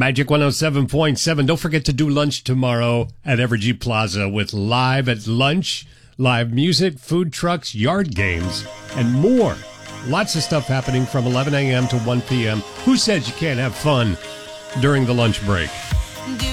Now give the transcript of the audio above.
Magic 107.7. Don't forget to do lunch tomorrow at Evergy Plaza with Live at Lunch, live music, food trucks, yard games, and more. Lots of stuff happening from 11 a.m. to 1 p.m. Who says you can't have fun during the lunch break?